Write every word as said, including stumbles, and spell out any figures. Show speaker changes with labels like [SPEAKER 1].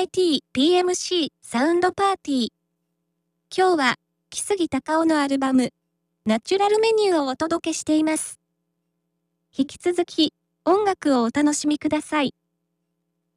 [SPEAKER 1] イティー ピーエムシー サウンドパーティー。今日は、木杉隆夫のアルバム、ナチュラルメニューをお届けしています。引き続き、音楽をお楽しみください。